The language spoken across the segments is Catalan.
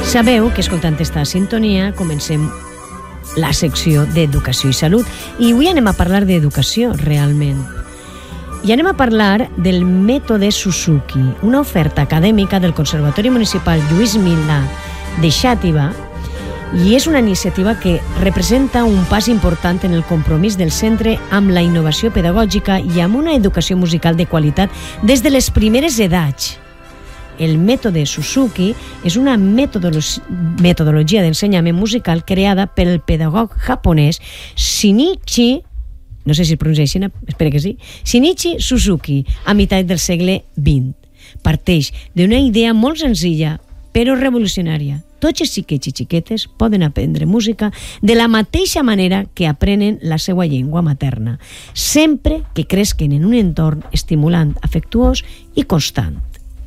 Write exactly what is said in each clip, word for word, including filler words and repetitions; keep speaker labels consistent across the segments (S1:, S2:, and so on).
S1: Sabeu que escoltant esta sintonia comencem la secció d'Educació i Salut i avui anem a parlar d'educació realment. I anem a parlar del mètode Suzuki, una oferta acadèmica del Conservatori Municipal Lluís Milà de Xàtiva, i és una iniciativa que representa un pas important en el compromís del centre amb la innovació pedagògica i amb una educació musical de qualitat des de les primeres edats. El mètode Suzuki és una metodologia, metodologia d'ensenyament musical creada pel pedagog japonès Shinichi, no sé si es pronuncia així, espero que sí, Shinichi Suzuki, a meitat del segle vint. Parteix d'una idea molt senzilla, però revolucionària. Tots els xiquets i xiquetes poden aprendre música de la mateixa manera que aprenen la seva llengua materna, sempre que cresquen en un entorn estimulant, afectuós i constant.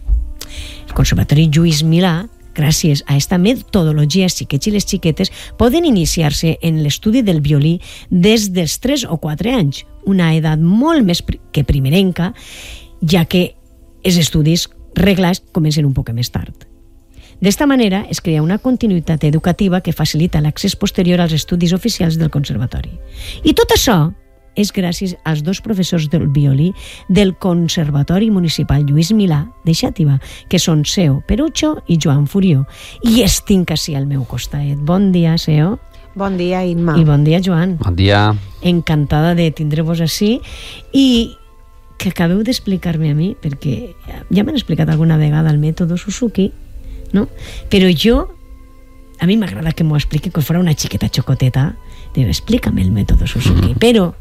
S1: El Conservatori Lluís Milà, gràcies a esta metodologia, els xiquets i les xiquetes poden iniciar-se en l'estudi del violí des dels tres o quatre anys, una edat molt més que primerenca, ja que els estudis reglats comencen un poc més tard. D'esta manera es crea una continuïtat educativa que facilita l'accés posterior als estudis oficials del Conservatori. I tot això és gràcies als dos professors del violí del Conservatori Municipal Lluís Milà de Xàtiva, que són Seo Perucho i Joan Furió. I els tinc així al meu costat. Bon dia, Seo.
S2: Bon dia, Imma.
S1: I bon dia, Joan.
S3: Bon dia.
S1: Encantada de tindre-vos així i que acabeu d'explicar-me a mi, perquè ja m'han explicat alguna vegada el mètode Suzuki, no? Però jo, a mi m'agrada que m'ho expliqui com fora una xiqueta xocoteta. Diu, explícame el mètode Suzuki. Mm-hmm. Però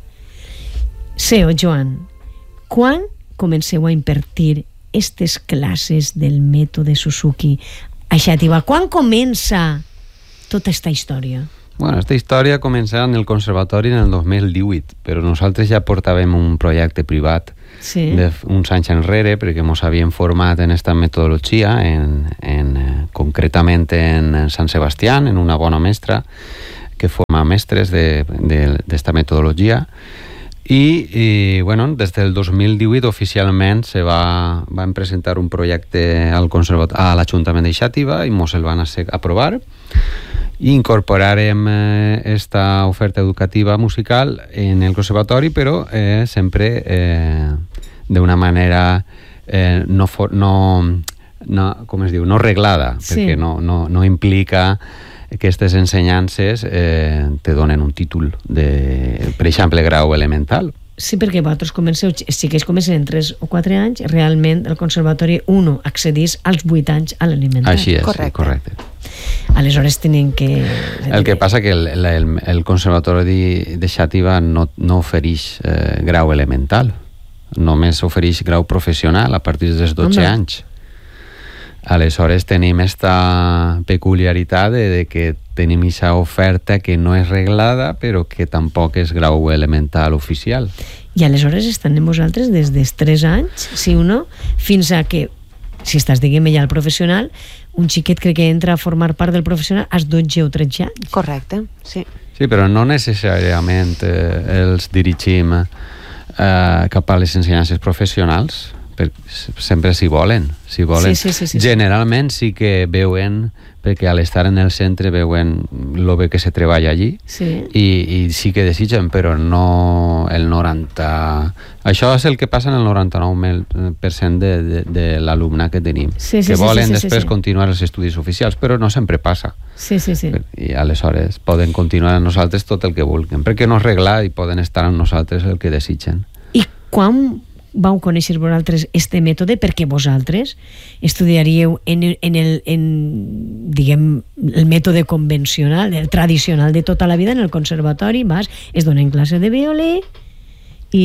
S1: Seo, Joan, quan comenceu a impartir aquestes classes del mètode Suzuki a Xàtiva? Quan comença tota aquesta història?
S3: Bueno, aquesta història comença en el Conservatori en el dos mil divuit, però nosaltres ja portàvem un projecte privat sí. d'uns anys enrere, perquè ens havíem format en aquesta metodologia, en, en, concretament en Sant Sebastià, en una bona mestra que forma mestres d'esta metodologia. I, i bueno, des del dos mil divuit oficialment se va, van presentar un projecte al a l'Ajuntament de Xàtiva i ens el van aprovar i incorporarem aquesta eh, oferta educativa musical en el conservatori, però eh, sempre eh, d'una manera eh, no, for, no, no, com es diu, no reglada, sí. perquè no, no, no implica que aquestes ensenyances eh, te donen un títol de, per exemple, grau elemental.
S1: Sí, perquè vosaltres comenceu, els xiquets comencen en tres o quatre anys, realment el conservatori uno accedís als vuit anys a l'elemental.
S3: Així és,
S2: correcte.
S3: correcte.
S1: Aleshores tenen que...
S3: El que passa que el, el, el conservatori de Xàtiva no, no ofereix eh, grau elemental, només ofereix grau professional a partir dels dotze no, no. anys. Aleshores tenim esta peculiaritat de, de que tenim aquesta oferta que no és reglada però que tampoc és grau elemental oficial.
S1: I aleshores estan amb vosaltres des dels tres anys, sí o no, fins a que, si estàs diguem ja al professional, un xiquet crec que entra a formar part del professional als dotze o tretze anys.
S2: Correcte, sí.
S3: Sí, però no necessàriament eh, els dirigim eh, cap a les ensenyances professionals, sempre si volen, si volen.
S1: Sí, sí, sí, sí,
S3: generalment sí que veuen, perquè al estar en el centre veuen lo bé que se treballa allí
S1: sí.
S3: i, i sí que desitgen, però no el noranta... Això és el que passa en el noranta-nou per cent de, de, de l'alumne que tenim,
S1: sí, sí,
S3: que volen
S1: sí, sí,
S3: després
S1: sí, sí.
S3: continuar els estudis oficials, però no sempre passa.
S1: Sí, sí, sí.
S3: I aleshores poden continuar amb nosaltres tot el que vulguin, perquè no és reglat i poden estar amb nosaltres el que desitgen.
S1: I quan vau conèixer vosaltres este mètode? Perquè vosaltres estudiaríeu en, en, el, en diguem, el mètode convencional, el tradicional de tota la vida en el conservatori, vas, es donen classe de violí i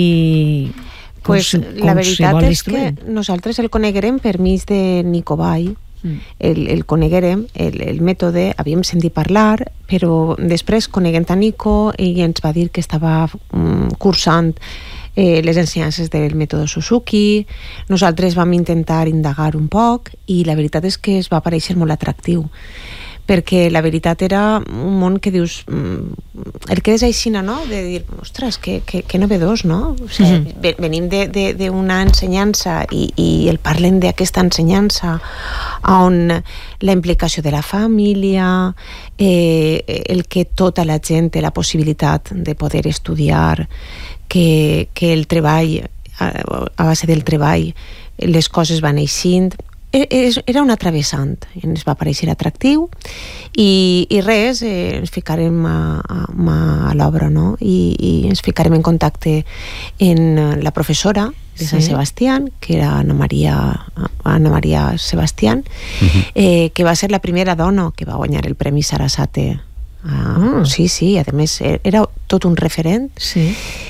S2: pues, com, la com veritat és que nosaltres el coneguerem per mig de Nico Vall, mm. el, el coneguerem, el, el mètode, havíem sentit parlar, però després coneguent a Nico, ell ens va dir que estava um, cursant Eh, les ensenyances del mètode Suzuki. Nosaltres vam intentar indagar un poc i la veritat és que es va aparèixer molt atractiu perquè la veritat era un món que dius, el que és aixina, no? De dir, ostres, que, que, que novedós, no? O sigui, mm-hmm. venim d'una ensenyança i, i el parlen d'aquesta ensenyança on la implicació de la família, eh, el que tota la gent té la possibilitat de poder estudiar, que, que el treball, a base del treball, les coses van eixint. Era un travessant, ens va pareixer atractiu i, i res, eh, ens ficarem a, a, a l'obra, no? I, i ens ficarem en contacte amb la professora de Sant sí. Sebastián, que era Ana Maria, Ana Maria Sebastián, uh-huh. eh, que va ser la primera dona que va guanyar el Premi Sarasate. Ah, uh. Sí, sí, a més era tot un referent. Sí.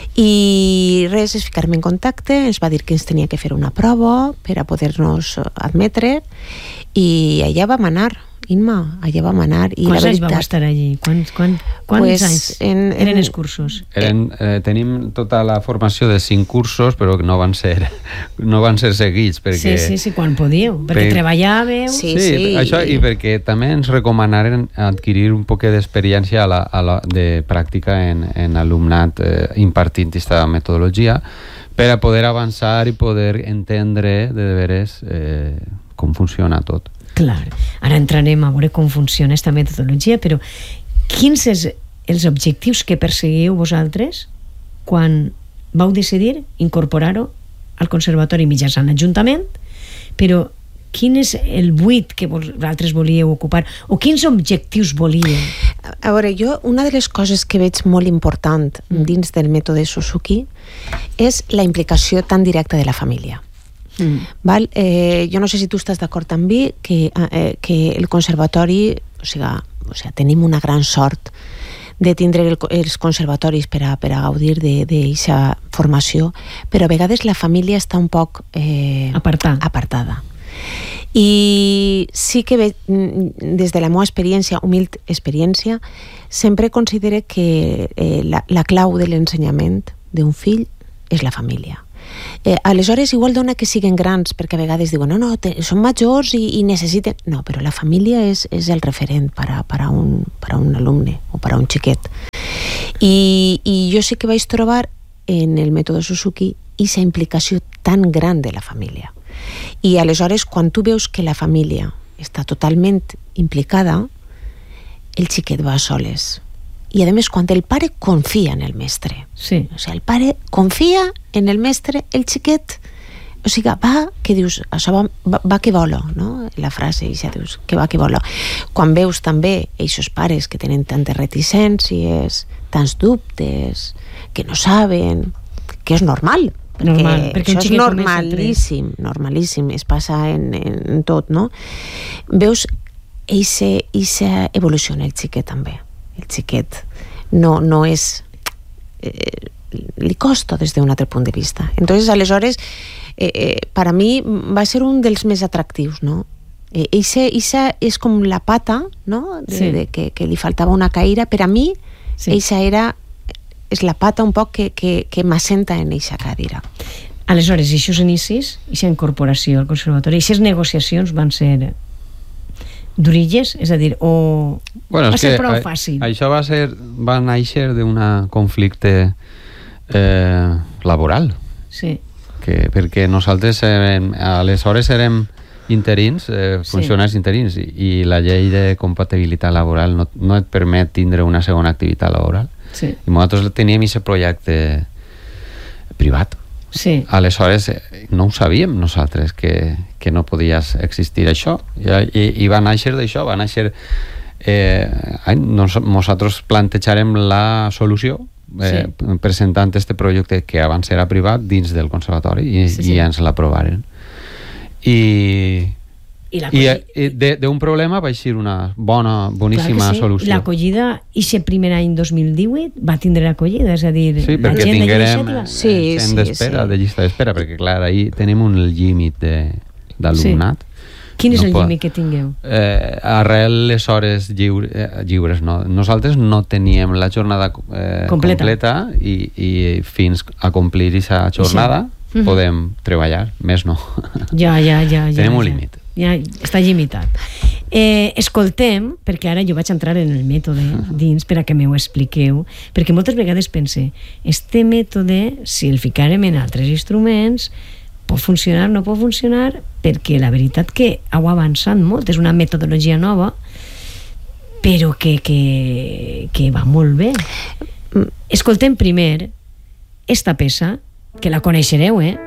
S2: I res, es ficar-me en contacte, ens va dir que ens tenia que fer una prova per a poder-nos admetre i allà vam anar, Inma, allà vam anar. I
S1: quants
S2: la
S1: anys vau estar allí? Quants, quants, quants pues, anys en, en, eren els cursos?
S3: Eren, eh, tenim tota la formació de cinc cursos, però no van ser no van ser seguits. Perquè,
S1: sí, sí, sí, quan podíeu, perquè per... treballàveu.
S3: Sí, sí, sí, això, i perquè també ens recomanaren adquirir un poc d'experiència a la, a la, de pràctica en, en alumnat eh, impartint aquesta metodologia per a poder avançar i poder entendre de veres eh, com funciona tot.
S1: Clar, ara entrarem a veure com funciona aquesta metodologia, però quins és els objectius que perseguiu vosaltres quan vau decidir incorporar-ho al Conservatori mitjançant l'Ajuntament, però quin és el buit que vosaltres volíeu ocupar o quins objectius volíeu?
S2: A veure, jo una de les coses que veig molt important dins del mètode Suzuki és la implicació tan directa de la família. Mm. Val? Eh, jo no sé si tu estàs d'acord amb mi que, eh, que el conservatori, o sigui, o sigui, tenim una gran sort de tindre el, els conservatoris per a, per a gaudir d'aquesta formació, però a vegades la família està un poc eh,
S1: Apartar.
S2: apartada. I sí que ve, des de la meva experiència, humil experiència, sempre considero que eh, la, la clau de l'ensenyament d'un fill és la família. Eh, aleshores igual dona que siguen grans, perquè a vegades diuen no, no, te, són majors i, i necessiten... No, però la família és, és el referent per a, per, a un, per a un alumne o per a un xiquet. I, i jo sí que vaig trobar en el mètode Suzuki aquesta implicació tan gran de la família. I aleshores quan tu veus que la família està totalment implicada, el xiquet va a soles. I a més, quan el pare confia en el mestre,
S1: sí.
S2: O sigui, el pare confia en el mestre, el xiquet, o sigui, va, que dius, això va, va, va que vola, no? La frase, ja dius, que va que vola. Quan veus també aquests pares que tenen tantes reticències, tants dubtes, que no saben, que és normal, perquè,
S1: normal, perquè
S2: això és normalíssim, normalíssim, es passa en, en tot, no? Veus aquesta evolució en el xiquet també. El xiquet no, no és eh, li costa des d'un altre punt de vista. Entonces, aleshores eh, eh, per a mi va ser un dels més atractius, no? Eh, eixa, eixa és com la pata, no? De, sí. de, que, que li faltava una caïra. Per a mi sí. Eixa era és la pata un poc que, que, que m'assenta en eixa cadira.
S1: Aleshores, aquests inicis, aquesta incorporació al conservatori, aquestes negociacions van ser d'orilles, és a dir, o
S3: bueno,
S1: va ser prou
S3: a,
S1: fàcil?
S3: Això va ser, va néixer d'un conflicte eh, laboral.
S1: Sí.
S3: Que, perquè nosaltres érem, aleshores érem interins, eh, funcionaris sí. interins, i, i la llei de compatibilitat laboral no, no et permet tindre una segona activitat laboral.
S1: Sí. I
S3: nosaltres teníem aquest projecte privat.
S1: Sí.
S3: Aleshores no ho sabíem nosaltres que, que no podies existir això i, i, i va néixer d'això va néixer eh, nos, nosaltres plantejarem la solució eh, sí. presentant este projecte que abans era privat dins del conservatori i, sí, sí. i ens l'aprovaren i I, I d'un problema va eixir una bona, boníssima sí. solució.
S1: L'acollida, i aquest primer any dos mil divuit, va tindre l'acollida, és a dir,
S3: sí,
S1: la
S3: gent tinguérem
S1: de
S2: sí,
S3: gent
S2: sí,
S3: d'espera,
S2: sí.
S3: de llista d'espera, perquè clar, ahir tenim un límit d'alumnat.
S1: Sí. Quin és no el pot... límit que tingueu?
S3: Eh, arrel les hores lliure, eh, lliures, no. Nosaltres no teníem la jornada eh, completa, completa i, i fins a complir aquesta jornada sí. uh-huh. podem treballar, més no.
S1: Ja, ja, ja. ja
S3: tenim un
S1: ja.
S3: límit.
S1: Ja està limitat. Eh, escoltem, perquè ara jo vaig entrar en el mètode dins per a que m'ho expliqueu, perquè moltes vegades pense, este mètode, si el ficarem en altres instruments, pot funcionar, no pot funcionar, perquè la veritat que heu avançat molt, és una metodologia nova, però que, que, que va molt bé. Escoltem primer esta peça, que la coneixereu, eh?